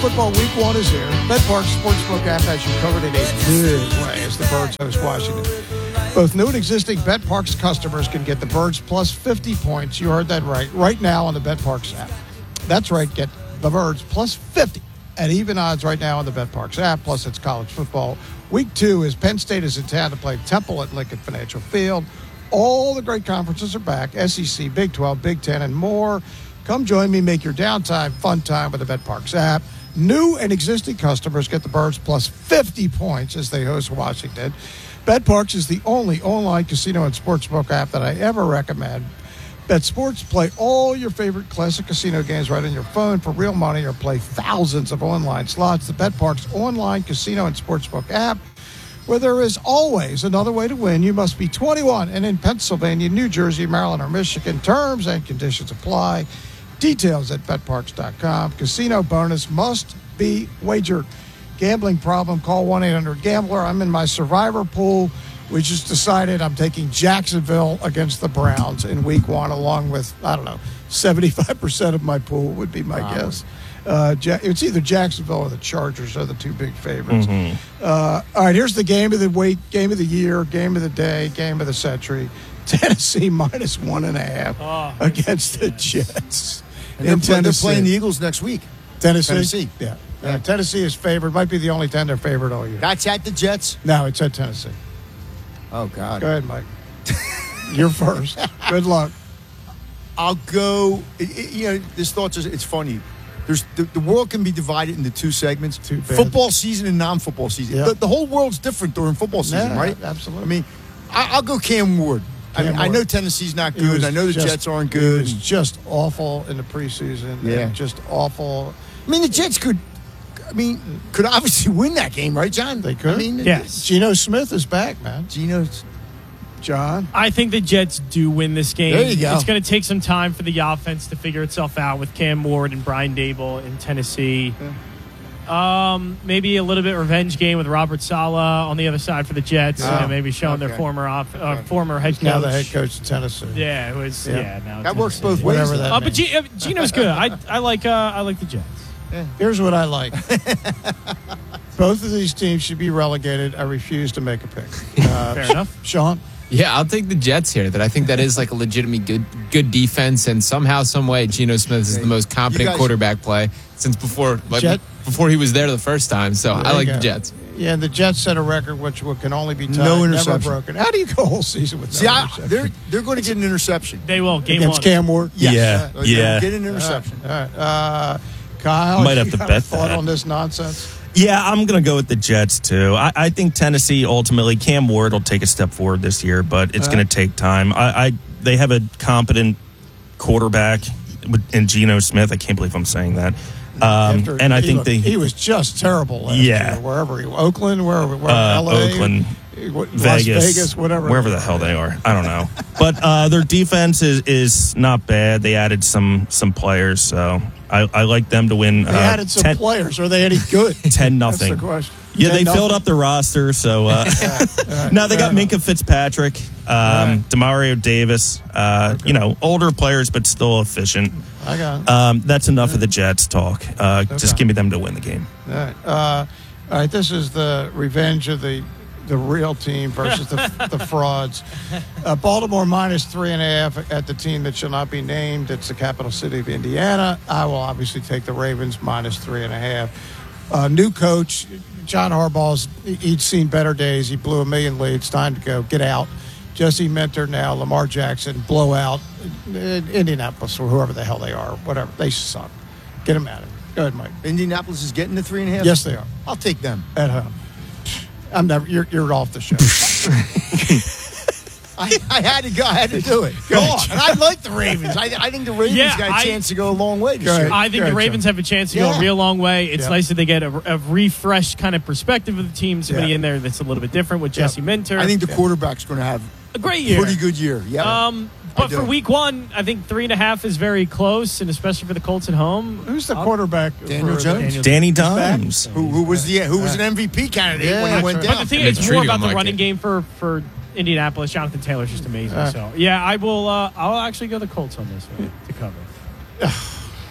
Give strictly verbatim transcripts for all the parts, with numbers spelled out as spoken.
football week one is here. BetParx Sportsbook app has you covered in a big way as the Birds host Washington. Both new and existing BetParx customers can get the Birds plus fifty points. You heard that right. Right now on the BetParx app. That's right. Get the Birds plus fifty at even odds right now on the BetParx app. Plus, it's college football. Week two is Penn State is in town to play Temple at Lincoln Financial Field. All the great conferences are back. S E C, Big twelve, Big ten, and more. Come join me. Make your downtime fun time with the BetParx app. New and existing customers get the Birds plus fifty points as they host Washington. BetParx is the only online casino and sportsbook app that I ever recommend. Bet Sports, play all your favorite classic casino games right on your phone for real money or play thousands of online slots. The BetParx online casino and sportsbook app, where there is always another way to win. You must be twenty-one and in Pennsylvania, New Jersey, Maryland, or Michigan. Terms and conditions apply. Details at bet parx dot com. Casino bonus must be wagered. Gambling problem, call one eight hundred gambler. I'm in my survivor pool. We just decided I'm taking Jacksonville against the Browns in week one, along with, I don't know, seventy-five percent of my pool would be my wow. guess. Uh, it's either Jacksonville or the Chargers are the two big favorites. Mm-hmm. Uh, all right, here's the game of the week, game of the year, game of the day, game of the century. Tennessee minus one and a half oh, against the Jets. And they're, play, they're playing the Eagles next week. Tennessee? Tennessee. Yeah. yeah. Uh, Tennessee is favored. Might be the only ten they're favored all year. That's at the Jets? No, it's at Tennessee. Oh, God. Go ahead, Mike. You're first. Good luck. I'll go. It, it, you know, this thought just, it's funny. There's the, the world can be divided into two segments. Too bad. Football season and non-football season. Yep. The, the whole world's different during football season, yeah, right? Absolutely. I mean, I, I'll go Cam Ward. I mean, I know Tennessee's not good. I know the just, Jets aren't good. It was just awful in the preseason. Yeah. Just awful. I mean, the Jets could, I mean, could obviously win that game, right, John? They could. I mean, yes. Geno Smith is back, man. Geno's. John? I think the Jets do win this game. There you go. It's going to take some time for the offense to figure itself out with Cam Ward and Brian Dable in Tennessee. Yeah. Um, maybe a little bit revenge game with Robert Saleh on the other side for the Jets. Oh, you know, maybe showing okay. their former off, uh, okay. former head coach. Now the head coach of Tennessee. Yeah, it was. Yeah, yeah now that Tennessee. works both ways. Whatever that uh, but G- uh, Geno's good. I I like uh, I like the Jets. Yeah. Here's what I like. Both of these teams should be relegated. I refuse to make a pick. Uh, Fair enough, Sean. Yeah, I'll take the Jets here. That I think that is like a legitimate good good defense, and somehow, some way, Geno Smith is the most competent guys, quarterback play since before like, Jet, before he was there the first time. So I like the Jets. Yeah, and the Jets set a record which can only be tied, no never broken. How do you go a whole season with no See, interception? I, they're they're going to get an interception. They will. Game against one. Cam Ward. Yes. Yeah, uh, yeah. Get an interception. All right. All right. Uh, Kyle, might you have to got bet a thought that on this nonsense. Yeah, I'm going to go with the Jets, too. I, I think Tennessee, ultimately, Cam Ward will take a step forward this year, but it's uh, going to take time. I, I They have a competent quarterback in Geno Smith. I can't believe I'm saying that. Um, After, and I think looked, they... He was just terrible last yeah. year, wherever he was. Oakland, where, where uh, L A, Oakland, Las Vegas, Vegas, whatever. Wherever the hell they are. I don't know. But uh, their defense is, is not bad. They added some some players, so I, I like them to win. They uh, added some ten, players. Are they any good? ten nothing. That's the question. Yeah, they nothing. filled up the roster, so uh, yeah, right, now they got enough. Minkah Fitzpatrick, um, right. Demario Davis, uh, okay. you know, older players but still efficient. I got it. Um, that's enough yeah. of the Jets talk. Uh, okay. Just give me them to win the game. All right. Uh, all right, this is the revenge of the the real team versus the, the frauds. Uh, Baltimore minus three and a half at the team that shall not be named. It's the capital city of Indiana. I will obviously take the Ravens minus three and a half. Uh, new coach, John Harbaugh's, he'd seen better days. He blew a million leads. Time to go. Get out. Jesse Minter now, Lamar Jackson, blow out. Indianapolis or whoever the hell they are, whatever. They suck. Get them out of it. Go ahead, Mike. Indianapolis is getting the three and a half? Yes, they are. I'll take them. At home. I'm never. You're, you're off the show. I, I had to go. I had to do it. Go on. And I like the Ravens. I, I think the Ravens yeah, got a I, chance to go a long way this go year. I think go the Ravens John. have a chance to yeah. go a real long way. It's yeah. nice that they get a, a refreshed kind of perspective of the team. Somebody yeah. in there that's a little bit different with Jesse yeah. Minter. I think the yeah. quarterback's going to have a great year. Pretty good year. Yeah. Um, but for week one, I think three and a half is very close, and especially for the Colts at home. Who's the quarterback? Daniel for, Jones. Daniel Danny Dimes. Who, who was the who was an M V P candidate Yeah, when he went right. down? But the thing And is, they it's more treated about him the like running it. game for, for Indianapolis. Jonathan Taylor's just amazing. Uh, so yeah, I will. Uh, I'll actually go the Colts on this one to cover.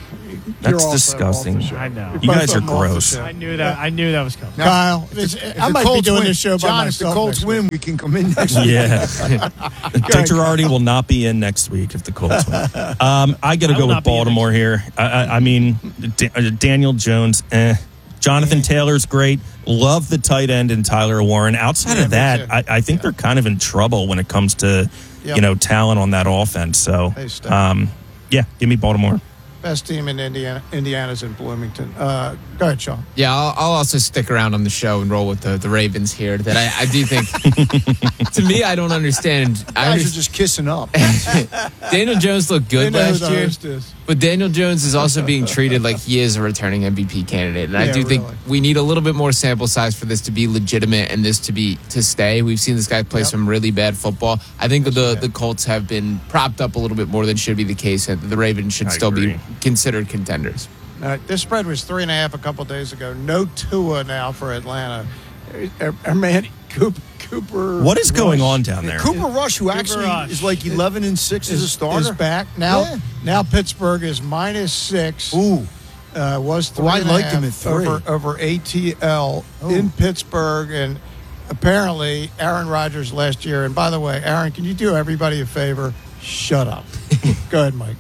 That's off the- disgusting. off the show. I know. You're You both guys are of them off the gross. show. I knew that. I knew that was coming. Kyle, If it's- the- if I the might be Colts doing win, this show by John, if the myself Colts next win, week. we can come in next week. Yeah. Dick Girardi will not be in next week if the Colts win. Um, I got to I go will with not be in Baltimore here. I, I, I mean, D- uh, Daniel Jones, eh. Jonathan Taylor's great. Love the tight end and Tyler Warren. Outside Yeah, of me that, too. I, I think they're kind of in trouble when it comes to, Yep. you know, talent on that offense. So, They stink. um, yeah, give me Baltimore. Best team in Indiana. Indiana's in Bloomington. Uh, go ahead, Sean. Yeah, I'll, I'll also stick around on the show and roll with the, the Ravens here. That I, I do think, to me, I don't understand. I Guys are understand. just kissing up. Daniel Jones looked They good know who last the year, host is. but Daniel Jones is also being treated like he is a returning M V P candidate. And I Yeah, do think really. we need a little bit more sample size for this to be legitimate and this to be to stay. We've seen this guy play Yep. some really bad football. I think Yes, the he has. the Colts have been propped up a little bit more than should be the case, and the Ravens should I still agree. be considered contenders. All right, this spread was three and a half a couple days ago. No Tua now for Atlanta. Our, our man Cooper. Cooper What is going Rush on down there? Cooper Rush, who Cooper actually Rush. is like eleven and six as a is, starter, is back now. Yeah. Now Pittsburgh is minus six. Ooh, Uh, was three Oh, I and a liked half him at three. over over A T L Oh. in Pittsburgh, and apparently Aaron Rodgers last year. And by the way, Aaron, can you do everybody a favor? Shut up. Go ahead, Mike.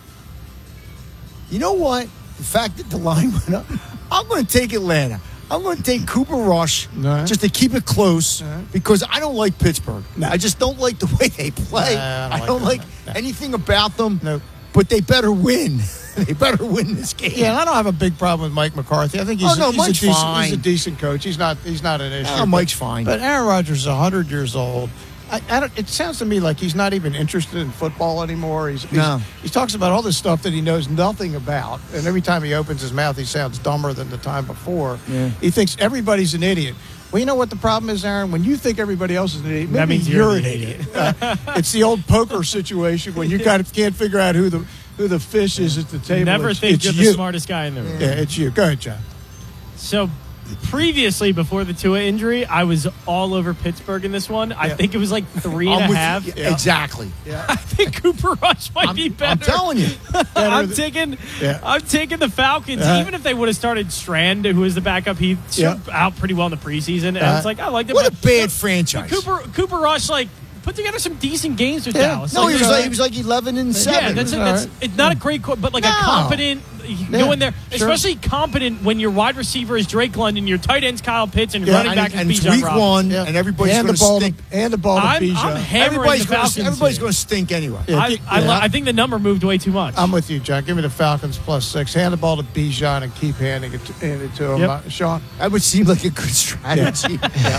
you know what? The fact that the line went up, I'm going to take Atlanta. I'm going to take Cooper Rush All right. just to keep it close All right. because I don't like Pittsburgh. No. I just don't like the way they play. Nah, I don't I don't like like, them. No. anything about them. Nope. But they better win. they better win this game. Yeah, and I don't have a big problem with Mike McCarthy. I think he's, Oh, no, he's, Mike's a, decent, fine. he's a decent coach. He's not he's not an issue. Oh, but- Mike's fine. But Aaron Rodgers is one hundred years old. I, I don't, it sounds to me like he's not even interested in football anymore. He's, he's, No. he talks about all this stuff that he knows nothing about, and every time he opens his mouth, he sounds dumber than the time before. Yeah. He thinks everybody's an idiot. Well, you know what the problem is, Aaron? When you think everybody else is an idiot, maybe That means you're, you're an the idiot. Uh, it's the old poker situation when you kind of can't figure out who the who the fish is at the table. Never it's, think it's you're you. the smartest guy in the room. Yeah, it's you. Go ahead, John. So previously, before the Tua injury, I was all over Pittsburgh in this one. I Yeah. think it was like three I'm and a with half. you. Yeah. Exactly. I think Cooper Rush might I'm, be better. I'm telling you. I'm than- taking, Yeah. I'm taking the Falcons. Uh-huh. Even if they would have started Strand, who was the backup, he Yeah. showed out pretty well in the preseason. And Uh-huh. I was like, I like them. What a But- bad but franchise. Cooper Cooper Rush like put together some decent games with Yeah. Dallas. No, he was He's like all he was like eleven and seven. Yeah, that's, All that's right. it's not a great quote, but like a No. competent. You Yeah, go in there, sure. especially competent when your wide receiver is Drake London, your tight end's Kyle Pitts, and your Yeah, running and, back and is it's Bijan week Robinson. one, Yeah. and everybody's and going the to ball stink. to, and the ball to I'm, Bijan. I'm hammering Everybody's the going Falcons. to everybody's here. going to stink anyway. Yeah, I, gi- I, yeah, li- I think the number moved way too much. I'm with you, John. Give me the Falcons plus six. Hand the ball to Bijan and keep handing it to, handing it to him. Yep. Uh, Sean? That would seem like a good strategy.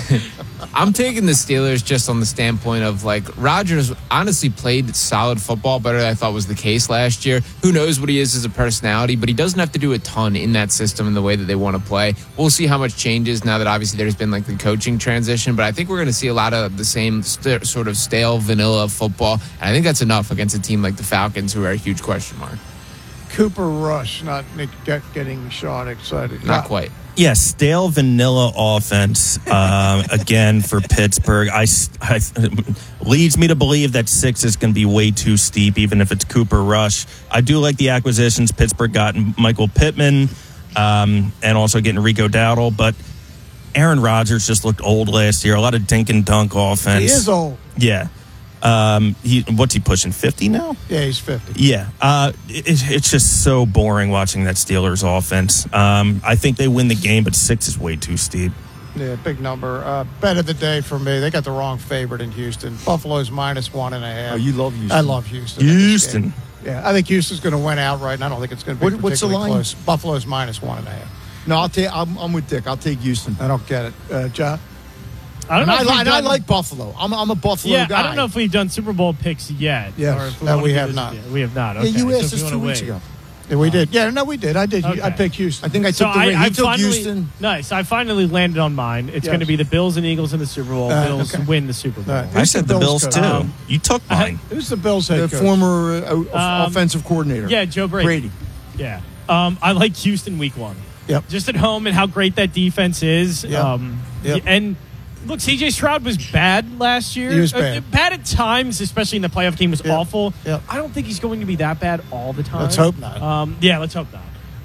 I'm taking the Steelers just on the standpoint of like Rodgers honestly played solid football, better than I thought was the case last year. Who knows what he is as a personality, but he doesn't have to do a ton in that system in the way that they want to play. We'll see how much changes now that obviously there's been like the coaching transition, but I think we're going to see a lot of the same st- sort of stale vanilla football, and I think that's enough against a team like the Falcons, who are a huge question mark. Cooper Rush, not Nick get, getting Sean excited. Not quite. Yeah, stale vanilla offense uh, again for Pittsburgh. I, I leads me to believe that six is going to be way too steep, even if it's Cooper Rush. I do like the acquisitions Pittsburgh got Michael Pittman um, and also getting Rico Dowdle, but Aaron Rodgers just looked old last year. A lot of dink and dunk offense. He is old. Yeah. Um, he what's he pushing fifty now? Yeah, he's fifty. Yeah, uh, it, it's just so boring watching that Steelers offense. Um, I think they win the game, but six is way too steep. Yeah, big number. Uh, bet of the day for me. They got the wrong favorite in Houston. Buffalo's minus one and a half. Oh, you love Houston. I love Houston. in this Houston. game. Yeah, I think Houston's going to win outright, and I don't think it's going to be What- what's the particularly line? close. Buffalo's minus one and a half. No, I'll take. I'm, I'm with Dick. I'll take Houston. I don't get it. Uh, John? I don't And know. I, if li- we've and I done- like Buffalo. I'm, I'm a Buffalo Yeah, guy. I don't know if we've done Super Bowl picks yet. Yes, or if no, wanna we do have this not. again. We have not. Yeah, Okay. you so asked if us you two wanna weeks wait. ago. Yeah, we did. Yeah, no, we did. I did. Okay. I picked Houston. I think I So took the. I, he I took finally, Houston. nice. I finally landed on mine. It's Yes. going to be the Bills and Eagles in the Super Bowl. Uh, Bills okay. win the Super Bowl. All right. I Who's said the the Bills Bills coach? too. Um, you took mine. Who's the Bills head The coach? former uh, Um, offensive coordinator. Yeah, Joe Brady. Brady. Yeah. Um, I like Houston week one. Yep. Just at home and how great that defense is. Yep. Um, Yep. And look, C J Stroud was bad last year. He was Uh, bad. bad at times, especially in the playoff game, was Yep. awful. Yep. I don't think he's going to be that bad all the time. Let's hope not. Um, yeah, let's hope not.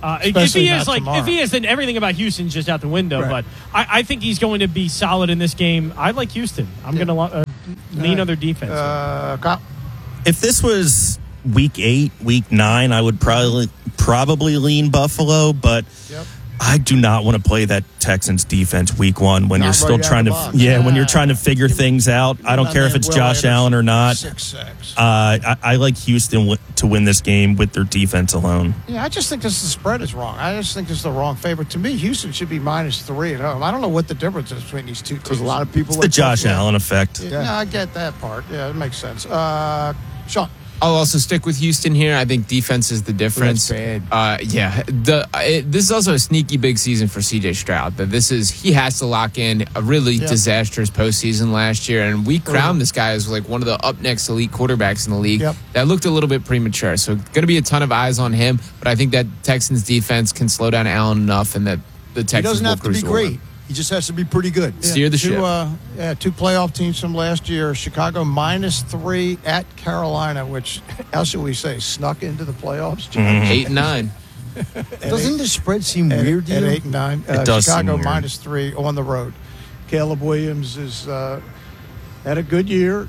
Uh, if Especially he not is like, tomorrow. if he is, then everything about Houston's just out the window. Right. But I, I think he's going to be solid in this game. I like Houston. I'm Yeah. going to uh, lean on their defense. Uh, Kyle? If this was week eight, week nine, I would probably probably lean Buffalo, but Yep. I do not want to play that Texans defense week one when Not you're still right out trying the to box. yeah when you're trying to figure things out. I don't My care if man it's Will Josh Anderson, Allen or not. Six six. Uh, I, I like Houston w- to win this game with their defense alone. Yeah, I just think this the spread is wrong. I just think this is the wrong favorite. To me, Houston should be minus three at home. I don't know what the difference is between these two teams. Because a lot of people The like Josh Buffalo. Allen effect. Yeah, no, I get that part. Yeah, it makes sense. Uh, Sean. I'll also stick with Houston here. I think defense is the difference. That's bad. Uh, yeah, the it, this is also a sneaky big season for C J Stroud. That this is he has to lock in a really Yeah. disastrous postseason last year, and we crowned this guy as like one of the up next elite quarterbacks in the league. Yep. That looked a little bit premature. So going to be a ton of eyes on him, but I think that Texans defense can slow down Allen enough, and that the He Texans doesn't will have to cruise be the line. great. He just has to be pretty good. Steer the two, ship. Uh, yeah, two playoff teams from last year. Chicago minus three at Carolina, which, how should we say, snuck into the playoffs? Eight and nine. Doesn't the spread seem At, weird to at you? eight and nine. It Uh, does seem Chicago weird. minus three on the road. Caleb Williams is uh, had a good year.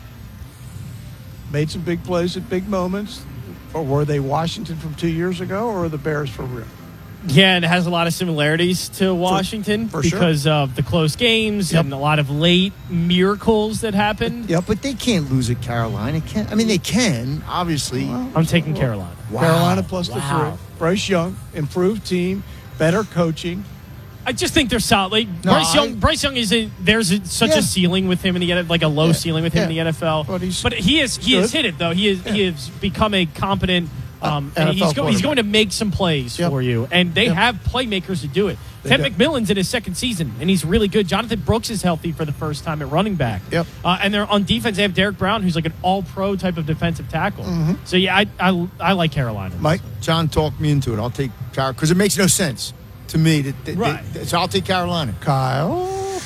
Made some big plays at big moments. Or were they Washington from two years ago, or are the Bears for real? Yeah, and it has a lot of similarities to Washington for sure. because of the close games Yep. and a lot of late miracles that happened. Yeah, but they can't lose at Carolina. Can I mean, they can, obviously. I'm taking Carolina. Wow. Carolina plus the Wow. three. Bryce Young, improved team, better coaching. I just think they're solid. Like, No, Bryce Young, I- Bryce Young is a, there's a, such Yeah. a ceiling with him in the N F L, like a low Yeah. ceiling with him in the Yeah. N F L. But he's he is he has good. hit it though. He is he Yeah. has become a competent. Um, Uh, and N F L he's, go, he's quarterback. going to make some plays Yep. for you, and they Yep. have playmakers to do it. They Ted do. McMillan's in his second season, and he's really good. Jonathan Brooks is healthy for the first time at running back. Yep. Uh, and they're on defense. They have Derek Brown, who's like an All-Pro type of defensive tackle. So yeah, I, I I like Carolina. Mike? John talked me into it. I'll take Carolina because it makes no sense to me. That, that- Right. that- so I'll take Carolina. Kyle?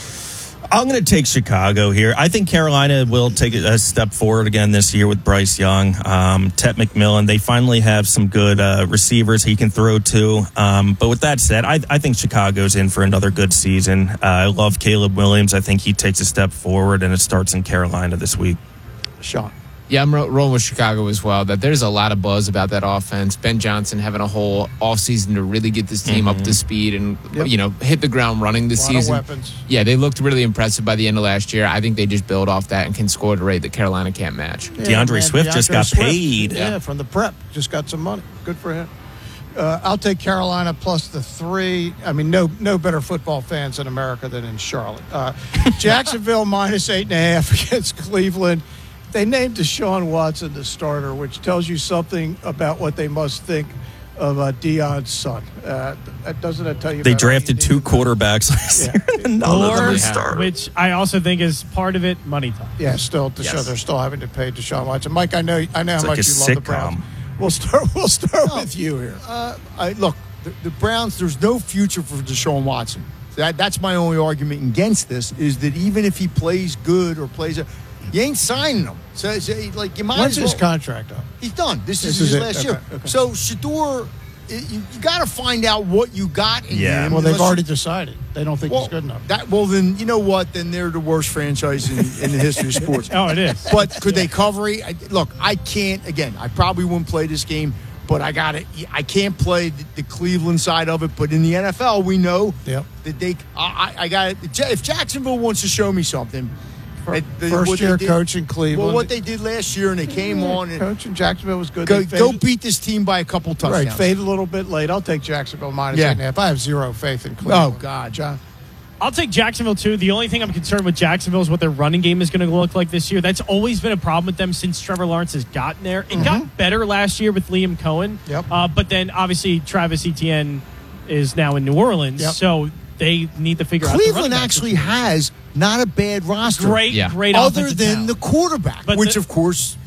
I'm going to take Chicago here. I think Carolina will take a step forward again this year with Bryce Young, um, Ted McMillan. They finally have some good uh, receivers he can throw to. Um, but with that said, I, I think Chicago's in for another good season. Uh, I love Caleb Williams. I think he takes a step forward, and it starts in Carolina this week. Sean? Yeah, I'm ro- rolling with Chicago as well. That there's a lot of buzz about that offense. Ben Johnson having a whole offseason to really get this team up to speed and Yep. you know hit the ground running this A lot of season. weapons. Yeah, they looked really impressive by the end of last year. I think they just build off that and can score at a rate that Carolina can't match. DeAndre man, Swift just DeAndre got Swift. paid. Yeah, Yeah. from the prep. Just got some money. Good for him. Uh, I'll take Carolina plus the three. I mean, no no better football fans in America than in Charlotte. Uh, Jacksonville minus eight and a half against Cleveland. They named Deshaun Watson the starter, which tells you something about what they must think of uh, Deion's son. Uh, that doesn't that tell you? They about all you drafted need two to know? quarterbacks last Yeah. year, and none of them Or, are Yeah. starters. which I also think is part of it, money talk. Yeah, still to show Yes. they're still having to pay Deshaun Watson. Mike, I know I know how It's like much a you love the sitcom. Browns. We'll start. We'll start with you here. Uh, I, look, the, the Browns. There's no future for Deshaun Watson. That, that's my only argument against this. Is that even if he plays good or plays, a, you ain't signing him. So, so like you might When's as his well. contract up? He's done. This, This is is his it. last Okay, year. okay. So Shador, it, you, you got to find out what you got in Yeah. him. Well, they've unless already you- decided they don't think well, he's good enough. That well, then you know what? Then they're the worst franchise in, in the history of sports. Oh, it is. But could they cover it? I, look, I can't. Again, I probably wouldn't play this game, but I got it. I can't play the, the Cleveland side of it. But in the N F L, we know Yep. that they. I, I I got it. If Jacksonville wants to show me something, that- that First what they year did- coach in Cleveland. Well, what they did last year, and they came on and coach in Jacksonville was good. go, They go faded- beat this team by a couple touchdowns. Right, fade a little bit late. I'll take Jacksonville minus Yeah. eight and a half. I have zero faith in Cleveland. Oh, God. John. I'll take Jacksonville too. The only thing I'm concerned with Jacksonville is what their running game is going to look like this year. That's always been a problem with them since Trevor Lawrence has gotten there. It got better last year with Liam Cohen. Yep. Uh, but then obviously Travis Etienne is now in New Orleans, Yep. so they need to figure out. the running Cleveland back actually situation. has not a bad roster. great, Yeah. great Other offensive than talent. the quarterback, But which the- of course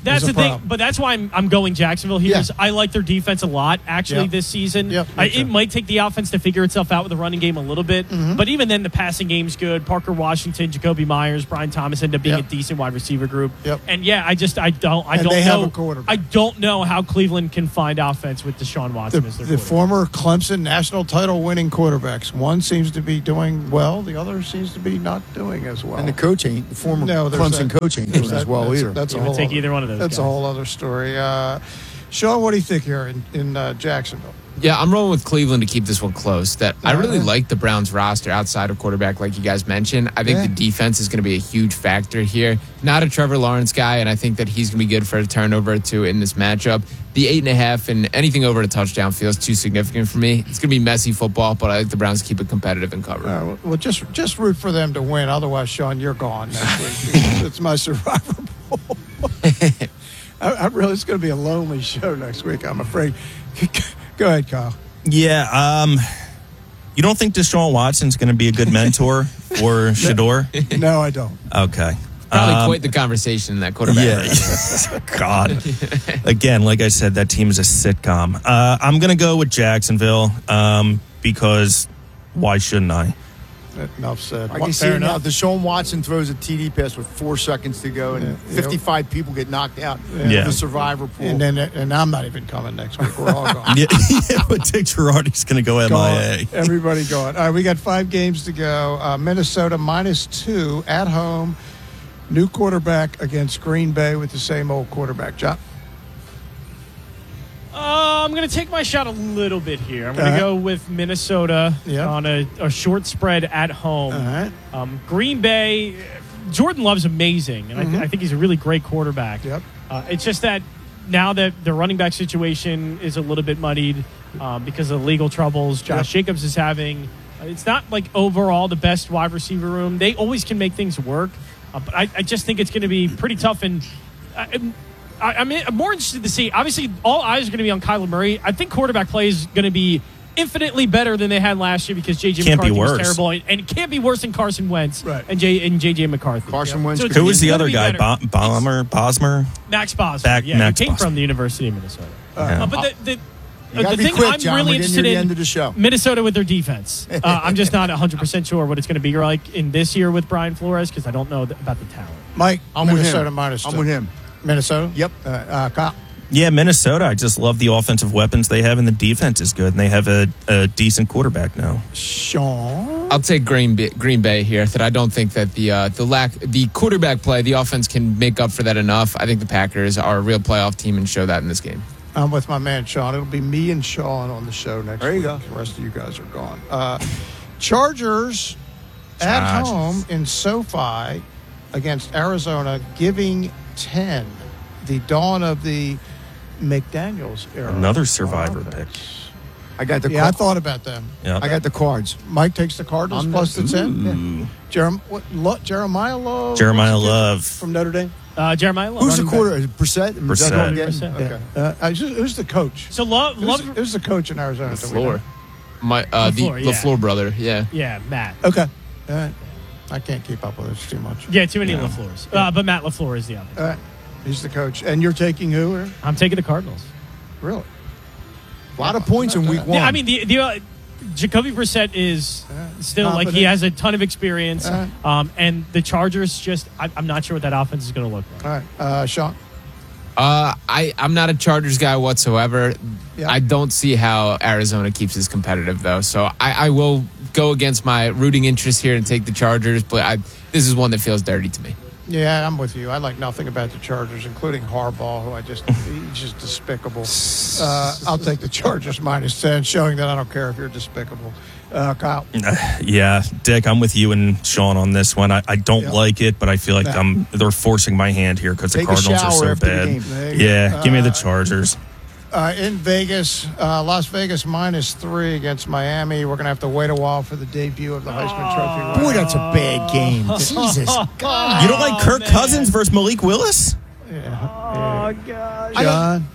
That's is the a thing, problem. but that's why I'm, I'm going Jacksonville here. Yeah. Is I like their defense a lot, actually, Yep. this season. Yep, me I, too. it might take the offense to figure itself out with the running game a little bit, Mm-hmm. but even then, the passing game's good. Parker Washington, Jacoby Myers, Brian Thomas end up being Yep. a decent wide receiver group. Yep. And yeah, I just I don't I And don't they know have a quarterback. I don't know how Cleveland can find offense with Deshaun The, Watson as their the quarterback. former Clemson national title winning quarterbacks. One seems to be doing well. The other seems to be not doing as well. And the coach ain't, the former No, there's Clemson that- coach ain't doing that- as well that's, either. That's a You would whole take other, either one of those That's a guys. whole other story. Uh, Sean, what do you think here in, in uh, Jacksonville? Yeah, I'm rolling with Cleveland to keep this one close. That I really Yeah. like the Browns roster outside of quarterback, like you guys mentioned. I think Yeah. the defense is going to be a huge factor here. Not a Trevor Lawrence guy, and I think that he's going to be good for a turnover or two in this matchup. The eight and a half and anything over a touchdown feels too significant for me. It's going to be messy football, but I like the Browns to keep it competitive and cover. Uh, well, just just root for them to win. Otherwise, Sean, you're gone next week. It's my Survivor Bowl. I, I really, it's going to be a lonely show next week, I'm afraid. Go ahead, Kyle. Yeah. Um, you don't think Deshaun Watson's going to be a good mentor for Shador? No, I don't. Okay. Probably Um, quite the conversation in that quarterback. Yeah. range. God. Again, like I said, that team is a sitcom. Uh, I'm going to go with Jacksonville um, because why shouldn't I? Enough said. I can see Fair it now. enough. Deshaun Watson throws a T D pass with four seconds to go, and Yeah. fifty-five people get knocked out Yeah. of the survivor pool. And then, and I'm not even coming next week. We're all gone. Yeah, yeah, but Dick Girardi's going to go M I A. Gone. Everybody going. All right, we got five games to go. Uh, Minnesota minus two at home. New quarterback against Green Bay with the same old quarterback. John? Uh, I'm going to take my shot a little bit here. I'm going to Uh-huh. go with Minnesota Yeah. on a, a short spread at home. All right. Um, Green Bay, Jordan Love's amazing, and I, th- I think he's a really great quarterback. Yep. Uh, it's just that now that the running back situation is a little bit muddied um, because of the legal troubles Josh Yep. Jacobs is having, uh, it's not like overall the best wide receiver room. They always can make things work, uh, but I, I just think it's going to be pretty tough. And I, I, I'm, I'm more interested to see. Obviously, all eyes are going to be on Kyler Murray. I think quarterback play is going to be infinitely better than they had last year because J J Can't be McCarthy was worse. terrible, and, and it can't be worse than Carson Wentz Right. and J and J J McCarthy. Carson Wentz it's could Who was the gonna other be guy? better. Bo- Bomber? Bosmer? Max Bosmer. Back- yeah, Max he came Bosmer. from the University of Minnesota. Yeah. Uh, but the, the, You gotta the be thing quick, I'm John. really We're getting interested near the in end of the show. Minnesota with their defense. Uh, I'm just not one hundred percent sure what it's going to be like in this year with Brian Flores because I don't know th- about the talent. Mike, I'm Minnesota with him. minus two. I'm with him. Minnesota? Yep. Uh, uh, Kyle? Yeah, Minnesota. I just love the offensive weapons they have, and the defense is good, and they have a, a decent quarterback now. Sean? I'll take Green Bay, Green Bay here. That I don't think that the uh, the lack the quarterback play, the offense can make up for that enough. I think the Packers are a real playoff team and show that in this game. I'm with my man Sean. It'll be me and Sean on the show next There you week. go. The rest of you guys are gone. Uh, Chargers at Chargers. home in SoFi against Arizona, giving ten. The dawn of the McDaniels era. Another survivor Offense. pick. I got the. Yeah, I Car- thought about them. Yeah. I got the cards. Mike takes the Cardinals I'm plus the not- ten. Yeah. Ooh. Jerem, what, Lo, Jeremiah Love. Jeremiah what's the kid Love. from Notre Dame. Uh, Jeremiah Love. Who's the running back. quarter? Brissett. Brissett. Yeah. Brissett. Okay. Uh, uh, who's, who's the coach? So Love, Who's, Love who's the coach in Arizona? do we know? LaFleur, my uh, the LaFleur, yeah. LaFleur brother, yeah. yeah, Matt. Okay. All right. I can't keep up with this too much. Yeah, too many Yeah. LaFleurs. Uh, but Matt LaFleur is the other. All right. He's the coach. And you're taking who? Aaron? I'm taking the Cardinals. Really? A lot of points in week one. Yeah, I mean, the, the uh, Jacoby Brissett is still like he Competent. has a ton of experience, Uh. um, and the Chargers just I, I'm not sure what that offense is going to look like. All right. Uh, Sean? Uh, I I'm not a Chargers guy whatsoever. Yeah. I don't see how Arizona keeps this competitive though. So I, I will go against my rooting interest here and take the Chargers. But I this is one that feels dirty to me. Yeah, I'm with you. I like nothing about the Chargers, including Harbaugh, who I just, he's just despicable. Uh, I'll take the Chargers minus ten, showing that I don't care if you're despicable. Uh, Kyle? Yeah, Dick, I'm with you and Sean on this one. I, I don't Yeah. like it, but I feel like Nah. I'm they're forcing my hand here because the Take a Cardinals are shower so after the bad. game. There you Yeah, go. give me the Uh, Chargers. Uh, in Vegas, uh, Las Vegas minus three against Miami. We're going to have to wait a while for the debut of the Heisman Trophy. Boy, winner. that's a bad game. Jesus. God. You don't like Kirk man. Cousins versus Malik Willis? Oh gosh, John?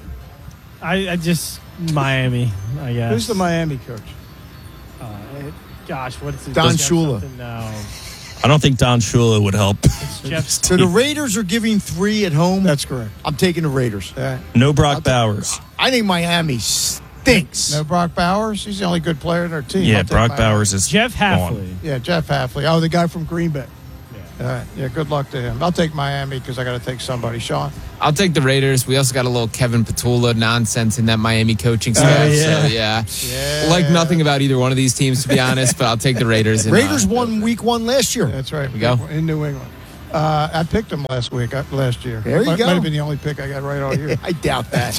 I, I just Miami. I guess. Who's the Miami coach? Uh, gosh, what is it? Don It's got Shula. something- No. I don't think Don Shula would help. Jeff, So the Raiders are giving three at home. That's correct. I'm taking the Raiders. Yeah. No Brock Bowers. I think Miami stinks. No Brock Bowers. He's the only good player in their team. Yeah, I'll take Brock Miami. Bowers is Jeff gone. Halfley. Yeah, Jeff Halfley. Oh, the guy from Green Bay. Yeah. All right. Yeah, good luck to him. I'll take Miami because I got to take somebody. Sean? I'll take the Raiders. We also got a little Kevin Petula nonsense in that Miami coaching staff. yeah. So, yeah. Yeah. Like nothing about either one of these teams, to be honest, but I'll take the Raiders. And, Raiders uh, won week one last year. That's right. we go. In New England. Uh, I picked them last week, uh, last year. There you might, go. Might have been the only pick I got right all year. I doubt that.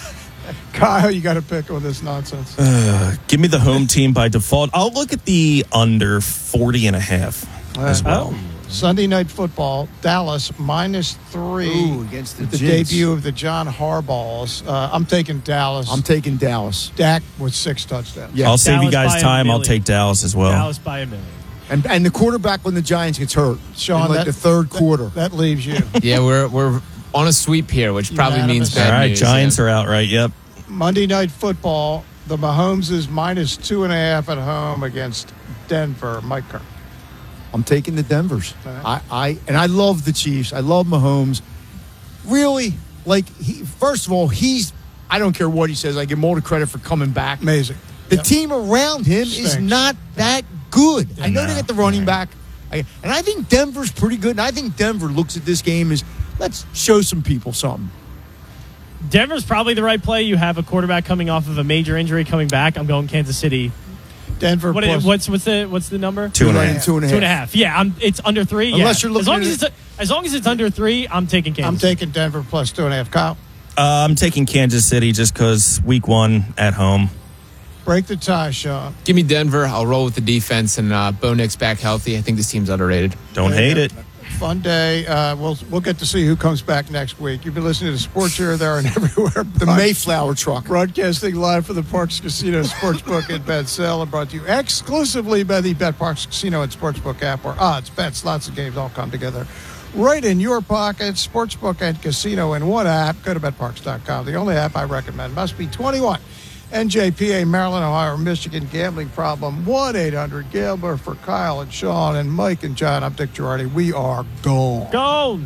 Kyle, you got to pick with this nonsense. Give me the home team by default. I'll look at the under forty and a half as well. Oh. Sunday Night Football, Dallas minus three. Ooh, against the the Jinx. debut of the John Harbaughs. Uh, I'm taking Dallas. I'm taking Dallas. Dak with six touchdowns. Yeah. I'll save you Dallas guys by a time. I'll million. take Dallas as well. Dallas by a million. And and the quarterback when the Giants gets hurt. Sean, in like that- the third that- quarter. That leaves you. Yeah, we're we're on a sweep here, which probably means Unanimous. bad All right, news. Giants yeah. are out, right? Yep. Monday Night Football, the Mahomes is minus two and a half at home against Denver. Mike Kirk. I'm taking the Denvers. All right. I, I and I love the Chiefs. I love Mahomes. Really, like he, first of all, he's. I don't care what he says. I give him all the credit for coming back. Amazing. The Yep. team around him is Stinks. not that good. I know No. they got the running back, I, and I think Denver's pretty good. And I think Denver looks at this game as let's show some people something. Denver's probably the right play. You have a quarterback coming off of a major injury coming back. I'm going Kansas City. Denver What plus. is, what's what's the what's the number? Two and a Two half. Two and a half. Two and a half. Yeah, I'm, it's under three. Yeah. Unless you're looking as long at as it- it's as long as it's under three, I'm taking Kansas. I'm taking Denver plus two and a half. Kyle, Uh, I'm taking Kansas City just because week one at home. break the tie, Sean. Give me Denver. I'll roll with the defense, and uh, Bo Nick's back healthy. I think this team's underrated. Don't hate it. Fun day. Uh, we'll we'll get to see who comes back next week. You've been listening to Sports Here, There, and Everywhere. The Mayflower truck. Broadcasting live from the Parks Casino Sportsbook in Bethel and brought to you exclusively by the Bet Parks Casino and Sportsbook app, where odds, bets, lots of games all come together right in your pocket. Sportsbook and casino in one app. Go to bet parks dot com. The only app I recommend must be twenty-one. N J P A, Maryland, Ohio, or Michigan. Gambling problem, one eight hundred gambler. For Kyle and Sean and Mike and John, I'm Dick Girardi. We are gone. Go.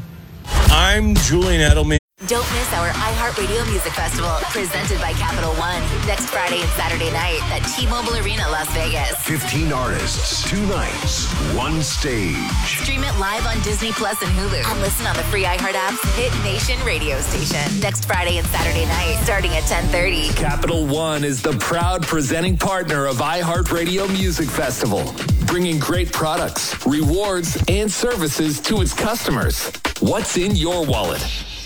I'm Julian Edelman. Don't miss our iHeartRadio Music Festival, presented by Capital One, next Friday and Saturday night at T-Mobile Arena, Las Vegas. fifteen artists, two nights, one stage. Stream it live on Disney Plus and Hulu, and listen on the free iHeart app's Hit Nation radio station. Next Friday and Saturday night, starting at ten thirty. Capital One is the proud presenting partner of iHeartRadio Music Festival, bringing great products, rewards, and services to its customers. What's in your wallet?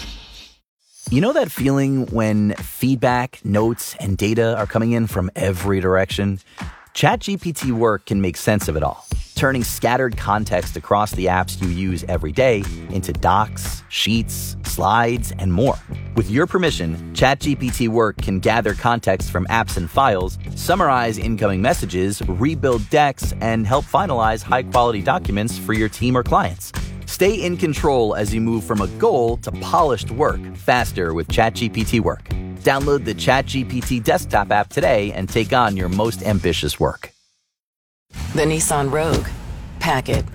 You know that feeling when feedback, notes, and data are coming in from every direction? ChatGPT Work can make sense of it all, turning scattered context across the apps you use every day into docs, sheets, slides, and more. With your permission, ChatGPT Work can gather context from apps and files, summarize incoming messages, rebuild decks, and help finalize high-quality documents for your team or clients. Stay in control as you move from a goal to polished work faster with ChatGPT Work. Download the ChatGPT desktop app today and take on your most ambitious work. The Nissan Rogue. Pack it.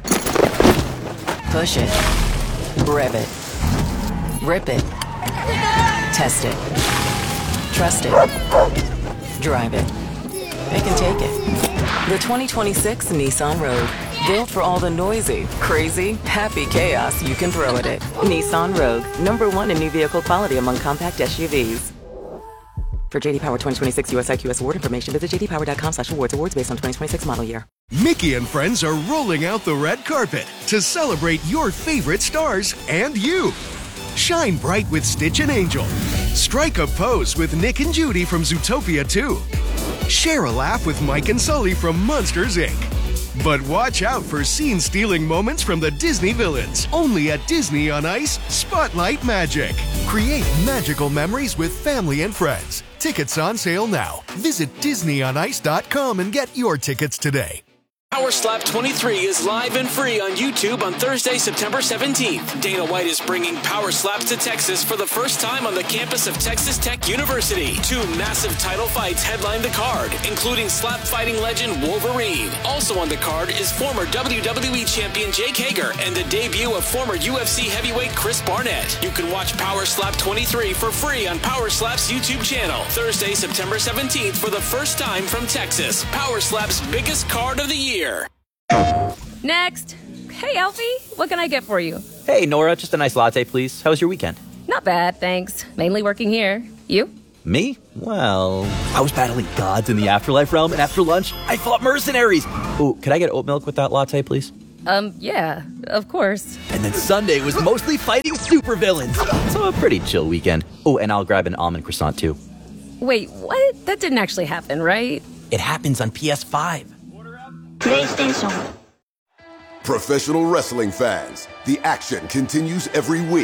Push it. Rev it. Rip it. Test it. Trust it. Drive it. It can take it. The twenty twenty-six Nissan Rogue. Built for all the noisy, crazy, happy chaos you can throw at it. Nissan Rogue. Number one in new vehicle quality among compact S U Vs. For J D Power twenty twenty-six U S I Q S award information, visit j d power dot com slash awards. Awards based on twenty twenty-six model year. Mickey and friends are rolling out the red carpet to celebrate your favorite stars and you. Shine bright with Stitch and Angel. Strike a pose with Nick and Judy from Zootopia two. Share a laugh with Mike and Sully from Monsters, Incorporated. But watch out for scene-stealing moments from the Disney villains. Only at Disney on Ice, Spotlight Magic. Create magical memories with family and friends. Tickets on sale now. Visit disney on ice dot com and get your tickets today. Power Slap twenty-three is live and free on YouTube on Thursday, September seventeenth. Dana White is bringing Power Slaps to Texas for the first time on the campus of Texas Tech University. Two massive title fights headline the card, including slap fighting legend Wolverine. Also on the card is former W W E champion Jake Hager and the debut of former U F C heavyweight Chris Barnett. You can watch Power Slap twenty-three for free on Power Slap's YouTube channel. Thursday, September seventeenth for the first time from Texas. Power Slap's biggest card of the year. Next. Hey, Alfie, what can I get for you? Hey, Nora, just a nice latte, please. How was your weekend? Not bad, thanks. Mainly working here. You? Me? Well, I was battling gods in the afterlife realm, and after lunch, I fought mercenaries. Ooh, could I get oat milk with that latte, please? Um, yeah, of course. And then Sunday was mostly fighting supervillains. So a pretty chill weekend. Oh, and I'll grab an almond croissant, too. Wait, what? That didn't actually happen, right? It happens on P S five. PlayStation. Professional wrestling fans, the action continues every week.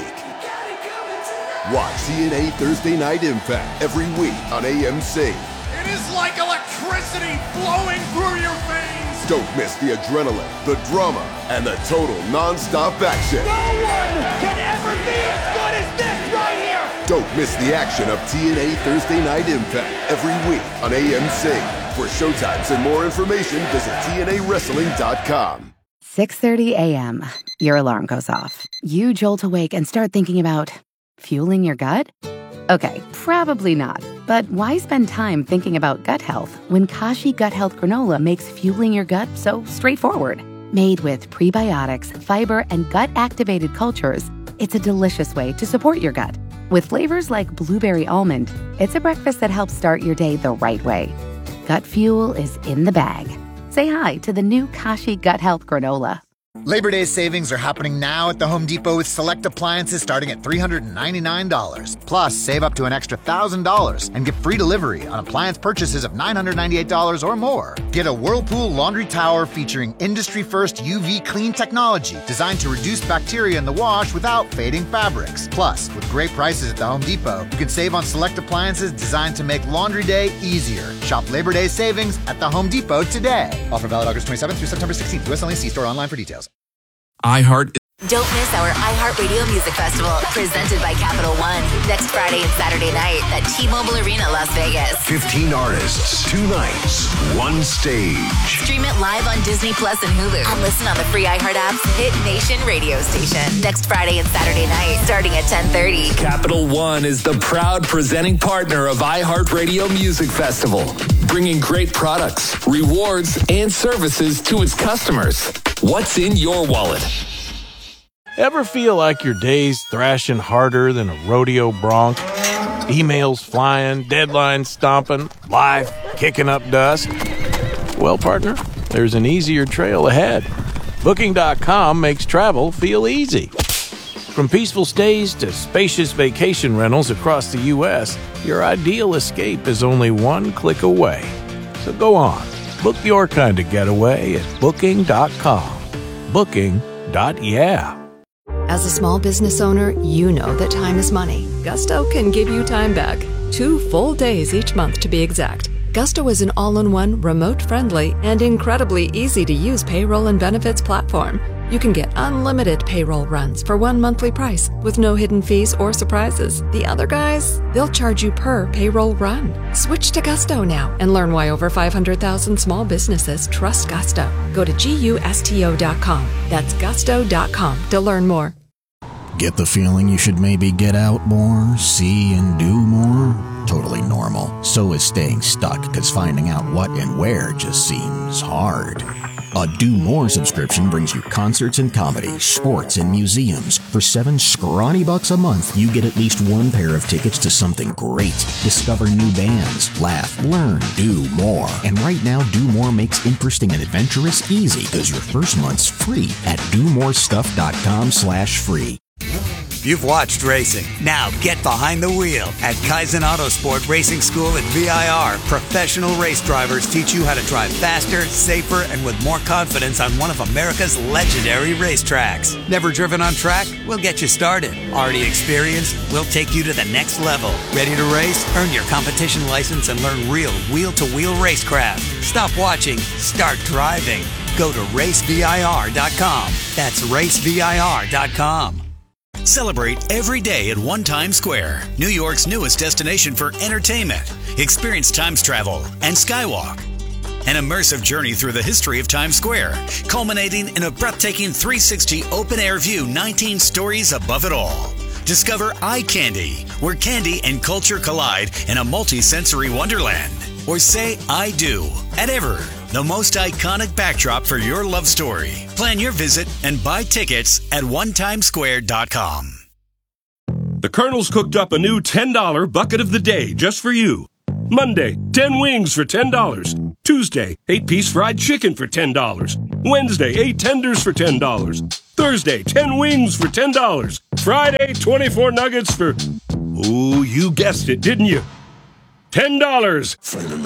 Watch T N A Thursday Night Impact every week on A M C. It is like electricity flowing through your veins. Don't miss the adrenaline, the drama, and the total non-stop action. No one can ever be as good as this right here. Don't miss the action of T N A Thursday Night Impact every week on A M C. For showtimes and more information, visit T N A wrestling dot com. six thirty a.m. Your alarm goes off. You jolt awake and start thinking about fueling your gut? Okay, probably not. But why spend time thinking about gut health when Kashi Gut Health Granola makes fueling your gut so straightforward? Made with prebiotics, fiber, and gut-activated cultures, it's a delicious way to support your gut. With flavors like blueberry almond, it's a breakfast that helps start your day the right way. Gut fuel is in the bag. Say hi to the new Kashi Gut Health Granola. Labor Day savings are happening now at the Home Depot with select appliances starting at three hundred ninety-nine dollars. Plus, save up to an extra one thousand dollars and get free delivery on appliance purchases of nine hundred ninety-eight dollars or more. Get a Whirlpool laundry tower featuring industry-first U V clean technology designed to reduce bacteria in the wash without fading fabrics. Plus, with great prices at the Home Depot, you can save on select appliances designed to make laundry day easier. Shop Labor Day savings at the Home Depot today. Offer valid August twenty-seventh through September sixteenth. U S only. See store online for details. iHeart. Don't miss our iHeartRadio Music Festival, presented by Capital One, next Friday and Saturday night at T-Mobile Arena, Las Vegas. fifteen artists, two nights, one stage. Stream it live on Disney Plus and Hulu, and listen on the free iHeart app's Hit Nation radio station. Next Friday and Saturday night, starting at ten thirty. Capital One is the proud presenting partner of iHeartRadio Music Festival, bringing great products, rewards, and services to its customers. What's in your wallet? Ever feel like your day's thrashing harder than a rodeo bronc? Emails flying, deadlines stomping, life kicking up dust? Well, partner, there's an easier trail ahead. Booking dot com makes travel feel easy. From peaceful stays to spacious vacation rentals across the U S, your ideal escape is only one click away. So go on, book your kind of getaway at Booking dot com. Booking. Yeah. As a small business owner, you know that time is money. Gusto can give you time back. Two full days each month to be exact. Gusto is an all-in-one, remote-friendly, and incredibly easy-to-use payroll and benefits platform. You can get unlimited payroll runs for one monthly price with no hidden fees or surprises. The other guys, they'll charge you per payroll run. Switch to Gusto now and learn why over five hundred thousand small businesses trust Gusto. Go to gusto dot com. That's gusto dot com to learn more. Get the feeling you should maybe get out more, see and do more? Totally normal. So is staying stuck, because finding out what and where just seems hard. A Do More subscription brings you concerts and comedy, sports and museums. For seven scrawny bucks a month, you get at least one pair of tickets to something great. Discover new bands, laugh, learn, do more. And right now, Do More makes interesting and adventurous easy, because your first month's free at do more stuff dot com slash free. You've watched racing. Now get behind the wheel. At Kaizen Autosport Racing School at V I R, professional race drivers teach you how to drive faster, safer, and with more confidence on one of America's legendary racetracks. Never driven on track? We'll get you started. Already experienced? We'll take you to the next level. Ready to race? Earn your competition license and learn real wheel-to-wheel racecraft. Stop watching. Start driving. Go to race vir dot com. That's race vir dot com. Celebrate every day at One Times Square, New York's newest destination for entertainment. Experience Times travel and Skywalk. An immersive journey through the history of Times Square, culminating in a breathtaking three sixty open-air view, nineteen stories above it all. Discover Eye Candy, where candy and culture collide in a multi-sensory wonderland. Or say I do at Ever, the most iconic backdrop for your love story. Plan your visit and buy tickets at one times square dot com. The Colonel's cooked up a new ten dollar bucket of the day just for you. Monday, ten wings for ten dollars. Tuesday, eight-piece fried chicken for ten dollars. Wednesday, eight tenders for ten dollars. Thursday, ten wings for ten dollars. Friday, twenty-four nuggets for... Ooh, you guessed it, didn't you? ten dollars.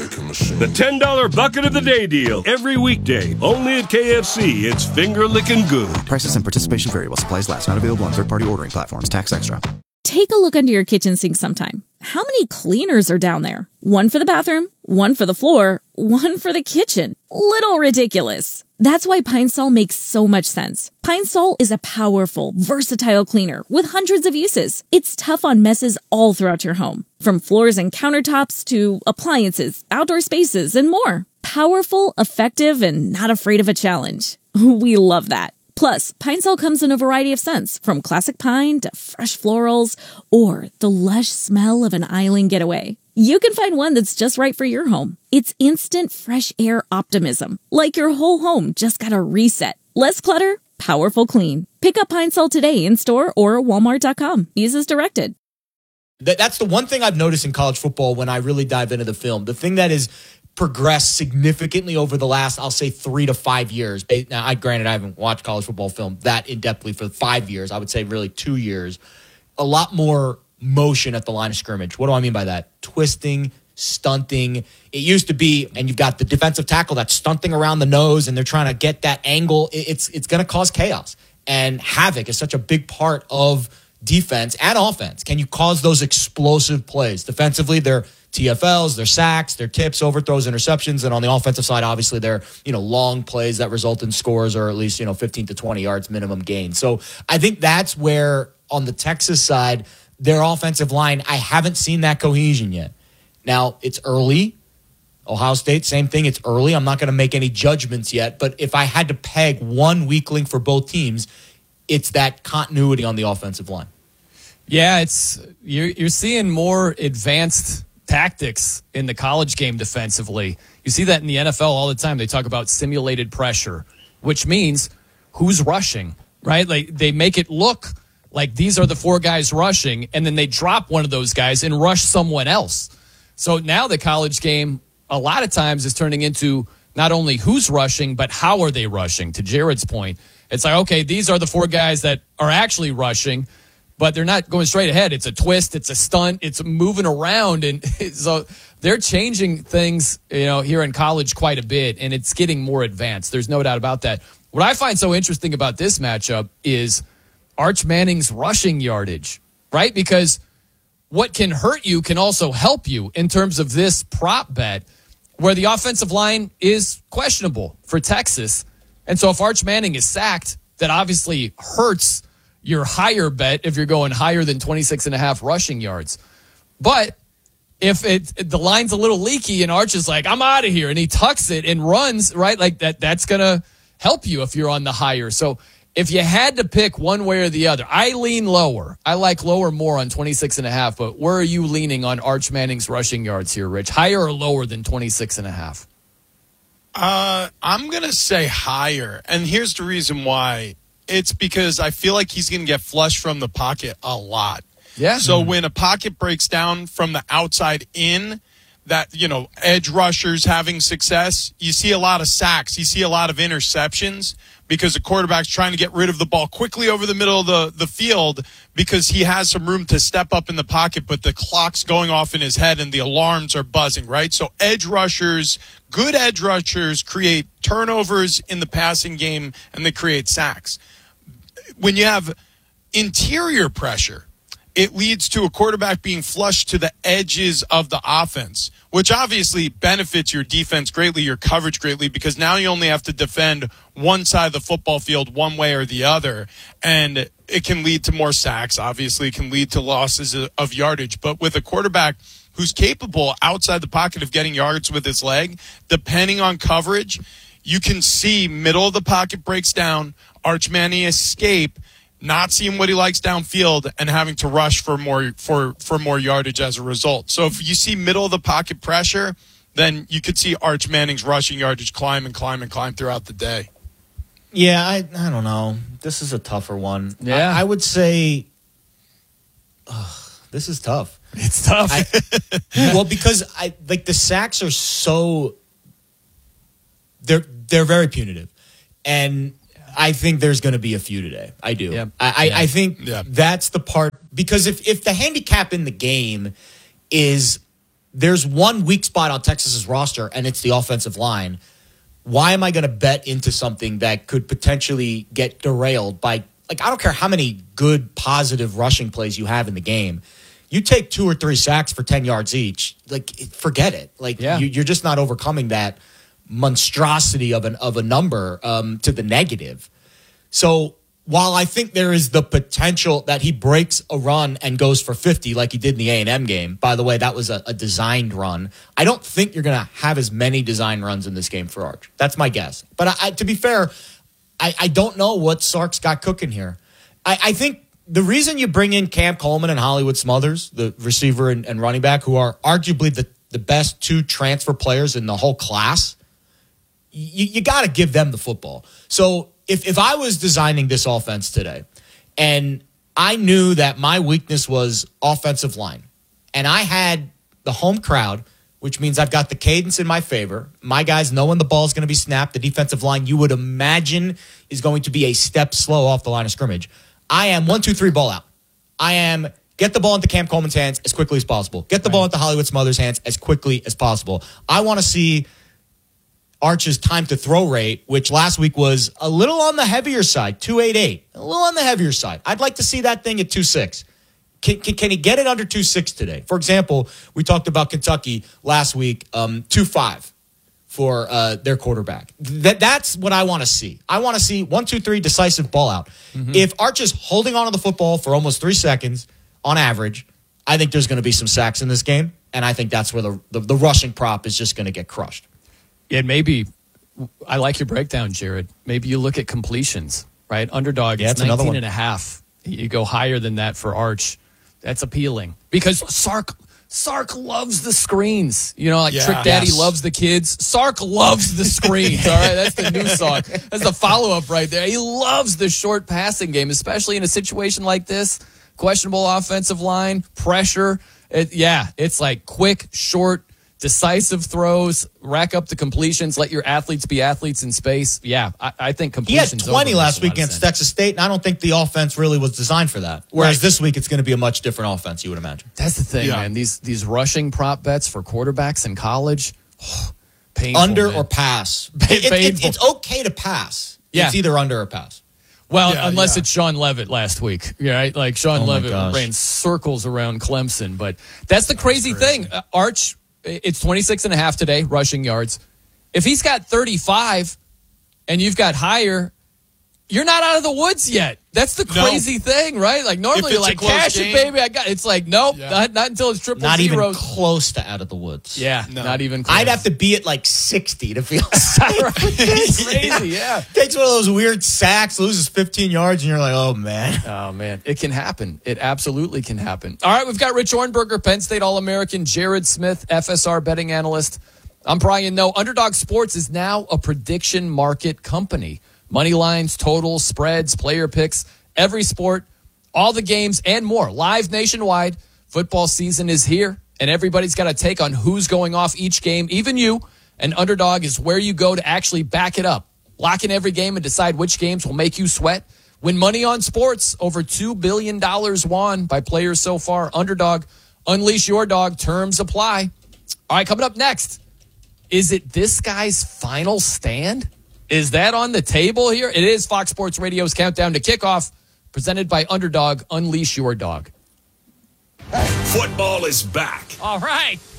The ten dollar bucket of the day deal. Every weekday. Only at K F C. It's finger-licking good. Prices and participation vary while supplies last. Not available on third-party ordering platforms. Tax extra. Take a look under your kitchen sink sometime. How many cleaners are down there? One for the bathroom, one for the floor, one for the kitchen. Little ridiculous. That's why Pine Sol makes so much sense. Pine Sol is a powerful, versatile cleaner with hundreds of uses. It's tough on messes all throughout your home, from floors and countertops to appliances, outdoor spaces, and more. Powerful, effective, and not afraid of a challenge. We love that. Plus, Pine Sol comes in a variety of scents, from classic pine to fresh florals, or the lush smell of an island getaway. You can find one that's just right for your home. It's instant fresh air optimism, like your whole home just got a reset. Less clutter, powerful clean. Pick up Pine Sol today in store or walmart dot com. Use as directed. That's the one thing I've noticed in college football when I really dive into the film. The thing that is progressed significantly over the last, I'll say, three to five years. Now, I granted I haven't watched college football film that in-depthly for five years. I would say really two years. A lot more motion at the line of scrimmage. What do I mean by that? Twisting, stunting. It used to be, and you've got the defensive tackle that's stunting around the nose, and they're trying to get that angle. It's it's going to cause chaos. And havoc is such a big part of defense and offense. Can you cause those explosive plays? Defensively, they're T F Ls, they're sacks, they're tips, overthrows, interceptions. And on the offensive side, obviously, they're, you know, long plays that result in scores or at least, you know, fifteen to twenty yards minimum gain. So I think that's where, on the Texas side, their offensive line, I haven't seen that cohesion yet. Now, it's early. Ohio State, same thing. It's early. I'm not going to make any judgments yet. But if I had to peg one weak link for both teams, it's that continuity on the offensive line. Yeah, it's you're, you're seeing more advanced tactics in the college game defensively. You see that in the N F L all the time. They talk about simulated pressure, which means who's rushing, right? Like they make it look like these are the four guys rushing, and then they drop one of those guys and rush someone else. So now the college game a lot of times is turning into not only who's rushing, but how are they rushing? To Jared's point, it's like, okay, these are the four guys that are actually rushing, but they're not going straight ahead. It's a twist. It's a stunt. It's moving around. And so they're changing things, you know, here in college quite a bit, and it's getting more advanced. There's no doubt about that. What I find so interesting about this matchup is Arch Manning's rushing yardage, right? Because what can hurt you can also help you in terms of this prop bet where the offensive line is questionable for Texas. And so if Arch Manning is sacked, that obviously hurts your higher bet if you're going higher than twenty-six and a half rushing yards. But if it the line's a little leaky and Arch is like, I'm out of here, and he tucks it and runs, right, like that, that's going to help you if you're on the higher. So if you had to pick one way or the other, I lean lower. I like lower more on twenty-six and a half, but where are you leaning on Arch Manning's rushing yards here, Rich? Higher or lower than twenty-six and a half? Uh, I'm going to say higher, and here's the reason why. It's because I feel like he's going to get flushed from the pocket a lot. Yeah. So when a pocket breaks down from the outside in, that, you know, edge rushers having success, you see a lot of sacks. You see a lot of interceptions because the quarterback's trying to get rid of the ball quickly over the middle of the, the field because he has some room to step up in the pocket, but the clock's going off in his head and the alarms are buzzing, right? So edge rushers, good edge rushers create turnovers in the passing game and they create sacks. When you have interior pressure, it leads to a quarterback being flushed to the edges of the offense. which obviously benefits your defense greatly, your coverage greatly, because now you only have to defend one side of the football field one way or the other. And it can lead to more sacks, obviously. It can lead to losses of yardage. But with a quarterback who's capable outside the pocket of getting yards with his leg, depending on coverage, you can see middle of the pocket breaks down, Arch Manning escape, not seeing what he likes downfield, and having to rush for more for, for more yardage as a result. So if you see middle of the pocket pressure, then you could see Arch Manning's rushing yardage climb and climb and climb throughout the day. Yeah, I I don't know. This is a tougher one. Yeah. I, I would say ugh, this is tough. It's tough. I, well, because I like the sacks are so they're they're very punitive, and I think there's going to be a few today. I do. Yeah. I, I, yeah. I think yeah. that's the part, because if, if the handicap in the game is there's one weak spot on Texas's roster and it's the offensive line, why am I going to bet into something that could potentially get derailed by, like, I don't care how many good, positive rushing plays you have in the game. You take two or three sacks for ten yards each, like, forget it. Like, Yeah. you, you're just not overcoming that monstrosity of an of a number um, to the negative. So while I think there is the potential that he breaks a run and goes for fifty like he did in the A and M game, by the way, that was a, a designed run. I don't think you're going to have as many design runs in this game for Arch. That's my guess. But I, I, to be fair, I, I don't know what Sark's got cooking here. I, I think the reason you bring in Cam Coleman and Hollywood Smothers, the receiver and, and running back, who are arguably the, the best two transfer players in the whole class, you, you got to give them the football. So if, if I was designing this offense today and I knew that my weakness was offensive line and I had the home crowd, which means I've got the cadence in my favor, my guys know when the ball is going to be snapped, the defensive line you would imagine is going to be a step slow off the line of scrimmage. I am one, two, three, ball out. I am get the ball into Cam Coleman's hands as quickly as possible. Get the right. ball into Hollywood Smothers' hands as quickly as possible. I want to see Arch's time to throw rate, which last week was a little on the heavier side, two eighty-eight. A little on the heavier side. I'd like to see that thing at two six. Can, can, can he get it under two six today? For example, we talked about Kentucky last week, um, two five for uh, their quarterback. That, that's what I want to see. I want to see one, two, three, decisive ball out. Mm-hmm. If Arch is holding on to the football for almost three seconds on average, I think there's going to be some sacks in this game, and I think that's where the, the, the rushing prop is just going to get crushed. Yeah, maybe I like your breakdown, Jared. Maybe you look at completions, right? Underdog yeah, is nineteen and a half. You go higher than that for Arch. That's appealing because Sark Sark loves the screens. You know, like yeah, Trick Daddy yes. loves the kids. Sark loves the screens. All right, that's the new song. That's the follow-up right there. He loves the short passing game, especially in a situation like this. Questionable offensive line, pressure. It, yeah, it's like quick, short, decisive throws, rack up the completions, let your athletes be athletes in space. Yeah, I, I think completions. He had twenty over last week against Texas State, and I don't think the offense really was designed for that. Whereas right. this week, it's going to be a much different offense, you would imagine. That's the thing, yeah. man. These these rushing prop bets for quarterbacks in college, oh, painful. Under man. or pass. It, it, it, it's okay to pass. Yeah. It's either under or pass. Well, yeah, unless yeah. it's Sean Levitt last week, right? Like Sean oh Levitt ran circles around Clemson, but that's the crazy, that's crazy. thing. Uh, Arch. It's twenty-six and a half today, rushing yards. If he's got thirty-five and you've got higher, you're not out of the woods yet. That's the crazy no. thing, right? Like normally you're like, cash game, it, baby. I got It's like, nope, yeah. not, not until it's triple Not zeros. even close to out of the woods. Yeah, no. not even close. I'd have to be at like sixty to feel safe. It's crazy, yeah. Takes one of those weird sacks, loses fifteen yards, and you're like, oh, man. Oh, man. It can happen. It absolutely can happen. All right, we've got Rich Ornberger, Penn State All-American, Jared Smith, F S R betting analyst. I'm Brian Noe. Underdog Sports is now a prediction market company. Money lines, totals, spreads, player picks, every sport, all the games, and more. Live nationwide. Football season is here, and everybody's got a take on who's going off each game, even you. And Underdog is where you go to actually back it up. Lock in every game and decide which games will make you sweat. Win money on sports. Over two billion dollars won by players so far. Underdog, unleash your dog. Terms apply. All right, coming up next. Is it this guy's final stand? Is that on the table here? It is Fox Sports Radio's Countdown to Kickoff, presented by Underdog. Unleash your dog. Football is back. All right.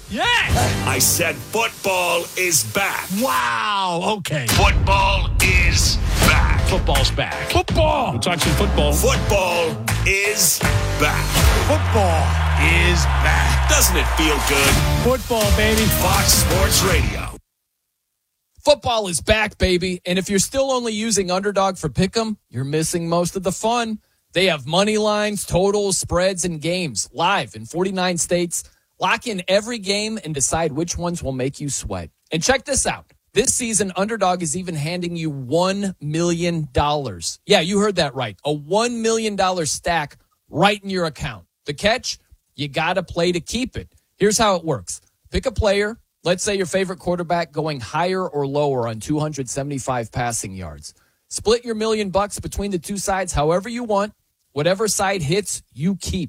Yes! I said football is back. Wow, okay. Football is back. Football's back. Football! We're talking football. Football is back. Football is back. Doesn't it feel good? Football, baby. Fox Sports Radio. Football is back, baby. And if you're still only using Underdog for Pick'em, you're missing most of the fun. They have money lines, totals, spreads, and games live in forty-nine states. Lock in every game and decide which ones will make you sweat. And check this out. This season, Underdog is even handing you one million dollars. Yeah, you heard that right. A one million dollars stack right in your account. The catch? You got to play to keep it. Here's how it works. Pick a player. Let's say your favorite quarterback going higher or lower on two hundred seventy-five passing yards. Split your million bucks between the two sides however you want. Whatever side hits, you keep.